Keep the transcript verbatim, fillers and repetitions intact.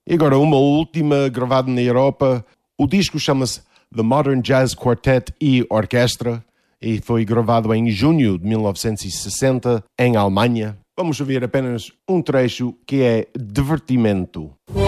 E agora uma última, gravada na Europa. O disco chama-se The Modern Jazz Quartet e Orchestra e foi gravado em junho de mil novecentos e sessenta em Alemanha. Vamos ouvir apenas um trecho que é Divertimento.